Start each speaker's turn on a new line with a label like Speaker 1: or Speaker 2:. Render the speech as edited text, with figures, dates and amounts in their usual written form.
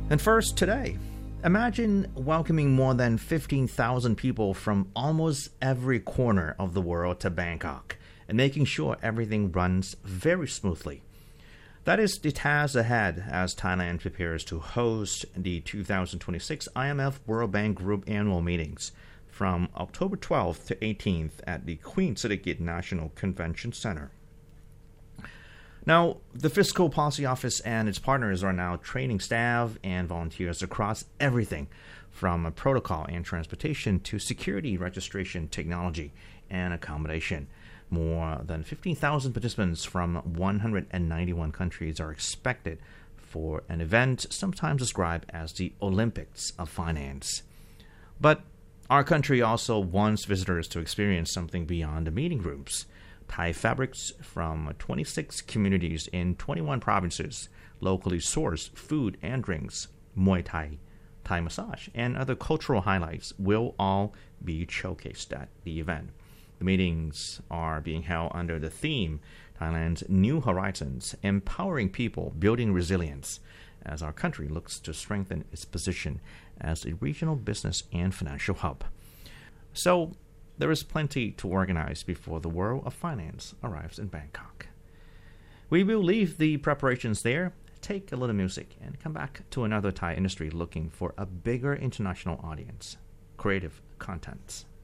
Speaker 1: And first, today, imagine welcoming more than 15,000 people from almost every corner of the world to Bangkok and making sure everything runs very smoothly. That is the task ahead as Thailand prepares to host the 2026 IMF World Bank Group annual meetings from October 12th to 18th at the Queen Sirikit National Convention Center. Now, the Fiscal Policy Office and its partners are now training staff and volunteers across everything from protocol and transportation to security registration technology and accommodation. More than 15,000 participants from 191 countries are expected for an event sometimes described as the Olympics of Finance. But our country also wants visitors to experience something beyond the meeting rooms. Thai fabrics from 26 communities in 21 provinces, locally sourced food and drinks, Muay Thai, Thai massage, and other cultural highlights will all be showcased at the event. The meetings are being held under the theme Thailand's New Horizons, Empowering People, Building Resilience, as our country looks to strengthen its position as a regional business and financial hub. So, there is plenty to organize before the world of finance arrives in Bangkok. We will leave the preparations there, take a little music, and come back to another Thai industry looking for a bigger international audience. Creative Contents.